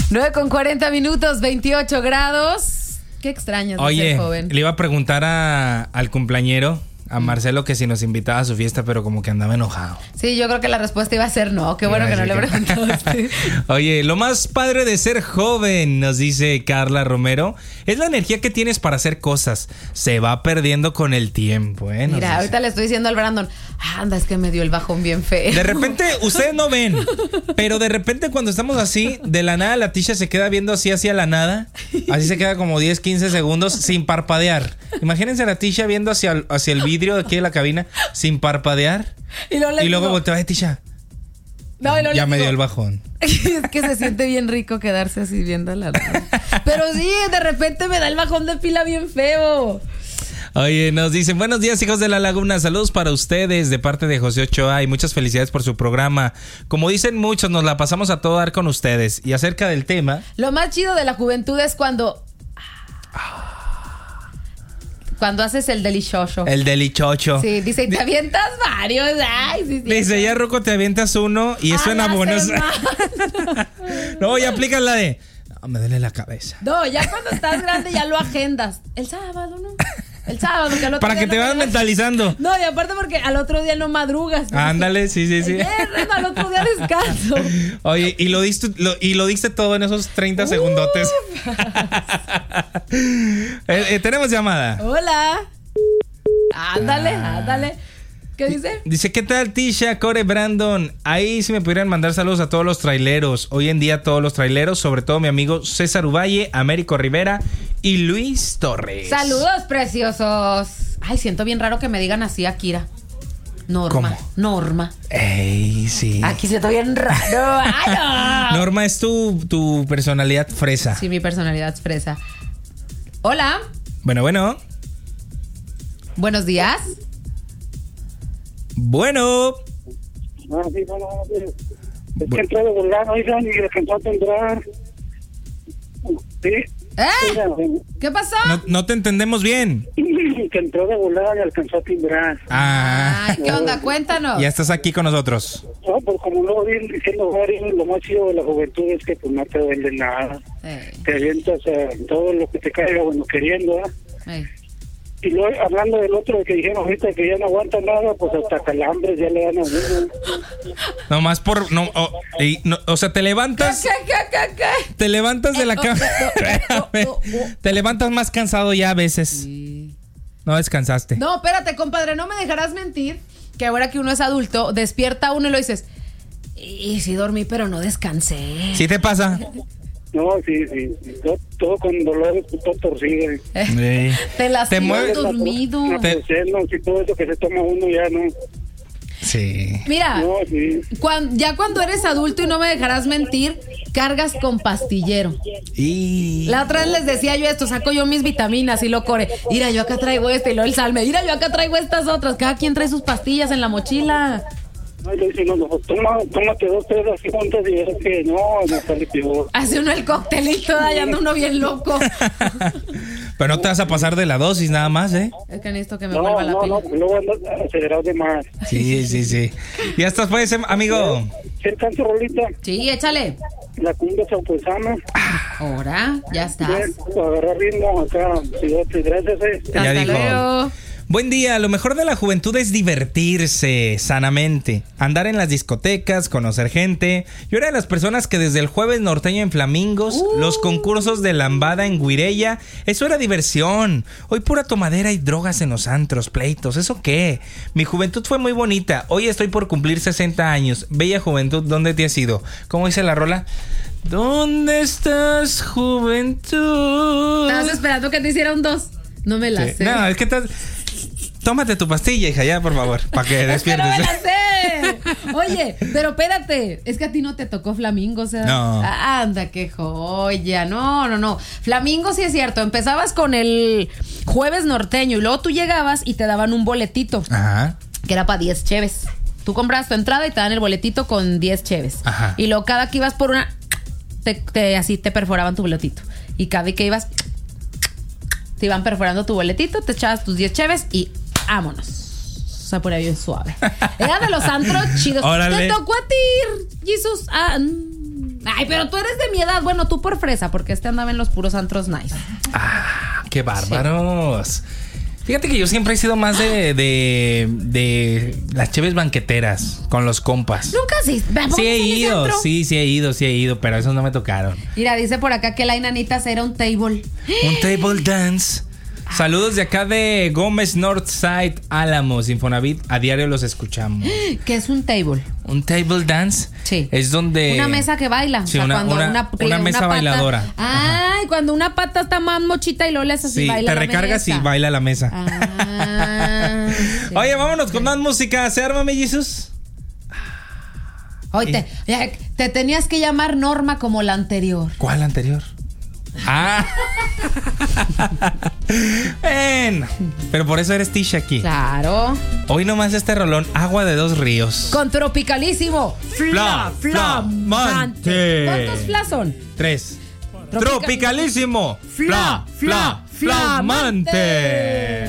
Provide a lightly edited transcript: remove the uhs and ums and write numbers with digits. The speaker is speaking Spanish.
9:40, 28 grados. Qué extraño de ser joven. Le iba a preguntar al cumpleañero, a Marcelo, que si nos invitaba a su fiesta, pero como que andaba enojado. Sí, yo creo que la respuesta iba a ser no. Qué bueno que no le preguntaste. Oye, lo más padre de ser joven, nos dice Carla Romero, es la energía que tienes para hacer cosas. Se va perdiendo con el tiempo, Mira, ahorita le estoy diciendo al Brandon, anda, es que me dio el bajón bien feo. De repente, ustedes no ven, pero de repente cuando estamos así, de la nada la Tisha se queda viendo así hacia la nada. Así se queda como 10, 15 segundos sin parpadear. Imagínense a la Tisha viendo hacia el vidrio de aquí de la cabina sin parpadear. Y luego voltea, Tisha. No, ya me dio el bajón. Es que se siente bien rico quedarse así viendo la nada. Pero sí, de repente me da el bajón de pila bien feo. Oye, nos dicen, buenos días, hijos de la laguna, saludos para ustedes de parte de José Ochoa y muchas felicidades por su programa. Como dicen muchos, nos la pasamos a todo dar con ustedes. Y acerca del tema, lo más chido de la juventud es cuando haces el delichocho. El delichocho. Sí, dice, te avientas varios. Ay, sí, dice, ya Ruco, te avientas uno y eso suena bueno. No, ya aplicas la de, me duele la cabeza. No, ya cuando estás grande ya lo agendas. El sábado, ¿no? El sábado, que al otro para día que te vayas mentalizando. No, y aparte porque al otro día no madrugas. Ándale, sí. El viernes, al otro día descanso. Oye, y lo diste todo en esos 30 segundotes. Tenemos llamada. Hola. Ándale. ¿Qué dice? Dice, ¿qué tal, Tisha, Core, Brandon? Ahí sí me pudieran mandar saludos a todos los traileros. Hoy en día todos los traileros, sobre todo mi amigo César Uvalle, Américo Rivera y Luis Torres. Saludos, preciosos. Ay, siento bien raro que me digan así a Kira. Norma. ¿Cómo? Norma. Ey, sí. Aquí siento bien raro. Ay, no. Norma es tu personalidad fresa. Sí, mi personalidad es fresa. Hola. Bueno. Buenos días. Bueno. Sí, es que entró de volada, oigan, y alcanzó a temblar. Sí. ¿Qué pasó? No te entendemos bien. Que entró de volada y alcanzó a timbrar. Ay, ¿qué onda? Cuéntanos. Ya estás aquí con nosotros. No, pues como luego bien diciendo, lo más chido de la juventud es que pues no te duele nada. Te avientas todo lo que te caiga, bueno, queriendo, Y luego, hablando del otro que dijeron ahorita que ya no aguanta nada, pues hasta calambres ya le dan a uno. Nomás por... No, o sea, te levantas... ¿Qué? Te levantas de la cama. Te levantas más cansado ya a veces. Sí. No descansaste. No, espérate, compadre, no me dejarás mentir que ahora que uno es adulto, despierta uno y lo dices, y sí dormí, pero no descansé. ¿Sí te pasa? No, sí. Todo con dolores, todo torcido. Te lastimas dormido. Y todo eso que se toma uno ya no. Sí. Mira, no, sí. Cuando eres adulto, y no me dejarás mentir, cargas con pastillero. Y la otra vez les decía yo esto, saco yo mis vitaminas y lo Core. Mira, yo acá traigo este y luego el Salme. Mira, yo acá traigo estas otras. Cada quien trae sus pastillas en la mochila. No, le dicen, tómate 2, 3 así juntas y es que no sale peor. Hace uno el coctelito, y anda uno bien loco. Pero no te vas a pasar de la dosis nada más, ¿eh? Es que necesito que me vuelva la pila. No, luego andas acelerado de más. Sí. Ya estás, pues, amigo. ¿Se cansa, Rolita? Sí, échale. La cumbia chaupesana. Ahora, ya estás. Bien, agarrar ritmo acá. Gracias, Ya dijo. Luego. Buen día, lo mejor de la juventud es divertirse sanamente, andar en las discotecas, conocer gente. Yo era de las personas que desde el jueves norteño en Flamingos, los concursos de lambada en Guirella, eso era diversión. Hoy pura tomadera y drogas en los antros, pleitos, ¿eso qué? Mi juventud fue muy bonita, hoy estoy por cumplir 60 años. Bella juventud, ¿dónde te has ido? ¿Cómo dice la rola? ¿Dónde estás, juventud? Estabas esperando que te hiciera un 2. No me la sé. No, es que tómate tu pastilla, hija, ya, por favor, para que despiertes. Es que no me la sé. Oye, pero espérate, es que a ti no te tocó Flamingo, o sea. No. Anda, qué joya. No. Flamingo sí es cierto. Empezabas con el jueves norteño y luego tú llegabas y te daban un boletito. Ajá. Que era para 10 cheves. Tú compras tu entrada y te dan el boletito con 10 cheves. Ajá. Y luego cada que ibas por una, así te perforaban tu boletito. Y cada vez que ibas, te iban perforando tu boletito, te echabas tus 10 cheves y vámonos. O sea, por ahí bien suave. Era de los antros chidos. Órale. Te tocó a ti, Jesús. Ay, pero tú eres de mi edad. Bueno, tú por fresa, porque andaba en los puros antros nice. Ah, qué bárbaros. Sí. Fíjate que yo siempre he sido más de las cheves banqueteras con los compas. Nunca sí. Sí he ido, pero esos no me tocaron. Mira, dice por acá que la Inanitas era un table. Un table dance. Saludos de acá de Gómez Northside, Álamos, Infonavit. A diario los escuchamos. ¿Qué es un table? Un table dance. Sí. Es donde... Una mesa que baila. Sí, o sea, una mesa bailadora. Ay, cuando una pata está más mochita y luego le haces así, baila te recargas y baila la mesa. Sí. Oye, vámonos con más música. ¿Se arma, mellizos? Oye, te tenías que llamar Norma como la anterior. ¿Cuál anterior? Ah. Ven. Pero por eso eres Tisha aquí. Claro. Hoy nomás este rolón, Agua de Dos Ríos. Con Tropicalísimo. Flamante. ¿Cuántos flas son? 3. Tropicalísimo. Flamante.